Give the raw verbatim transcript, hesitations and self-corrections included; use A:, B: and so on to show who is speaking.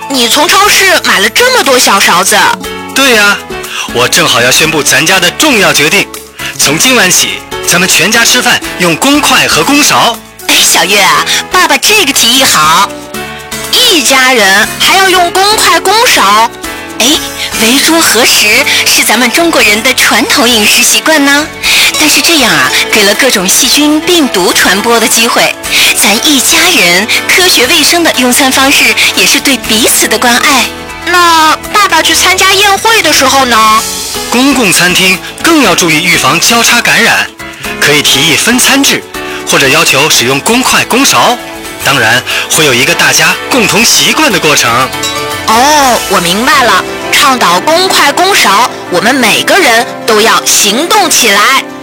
A: 你从超市买了这么多小勺子？
B: 对呀，我正好要宣布咱家的重要决定，从今晚起，咱们全家吃饭用公筷和公勺。
C: 哎，小月啊，爸爸这个提议好。
A: 一家人还要用公筷公勺？
C: 哎，围桌合食是咱们中国人的传统饮食习惯呢。但是这样啊，给了各种细菌、病毒传播的机会。咱一家人科学卫生的用餐方式，也是对彼此的关爱。
A: 那爸爸去参加宴会的时候呢？
B: 公共餐厅更要注意预防交叉感染，可以提议分餐制，或者要求使用公筷公勺。当然，会有一个大家共同习惯的过程。
A: 哦，我明白了，倡导公筷公勺，我们每个人都要行动起来。